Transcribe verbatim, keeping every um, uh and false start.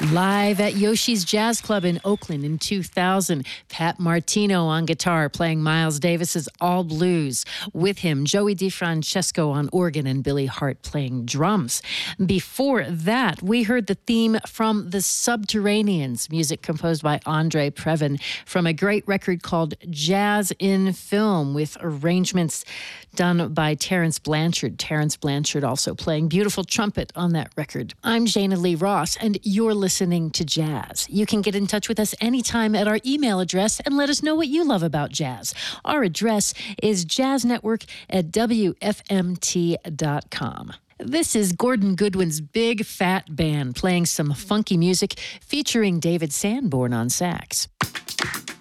Live at Yoshi's Jazz Club in Oakland in two thousand, Pat Martino on guitar playing Miles Davis's All Blues. With him, Joey DeFrancesco on organ and Billy Hart playing drums. Before that, we heard the theme from The Subterraneans, music composed by Andre Previn from a great record called Jazz in Film with arrangements done by Terrence Blanchard. Terrence Blanchard also playing beautiful trumpet on that record. I'm Jana Lee Ross, and you're listening to Jazz. You can get in touch with us anytime at our email address and let us know what you love about jazz. Our address is jazznetwork at W F M T dot com. This is Gordon Goodwin's Big Fat Band playing some funky music featuring David Sanborn on sax.